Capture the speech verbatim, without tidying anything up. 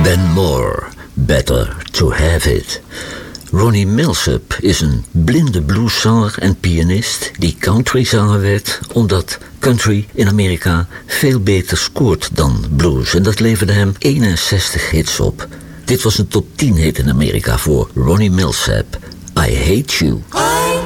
Ben Moore, Better to Have It. Ronnie Milsap is een blinde blueszanger en pianist die countryzanger werd, omdat country in Amerika veel beter scoort dan blues. En dat leverde hem eenenzestig hits op. Dit was een top tien hit in Amerika voor Ronnie Milsap. I Hate You.